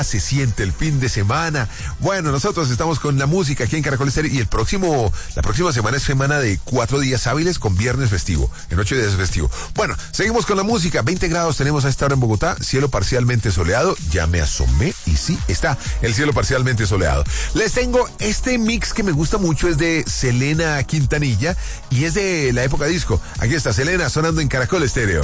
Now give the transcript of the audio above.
Se siente el fin de semana. Bueno, nosotros estamos con la música aquí en Caracol Estéreo y la próxima semana es semana de 4 días hábiles con viernes festivo, en 8 días festivo. Bueno, seguimos con la música. 20 grados tenemos a esta hora en Bogotá, cielo parcialmente soleado. Ya me asomé y sí, está el cielo parcialmente soleado. Les tengo este mix que me gusta mucho, es de Selena Quintanilla y es de la época disco. Aquí está Selena sonando en Caracol Estéreo.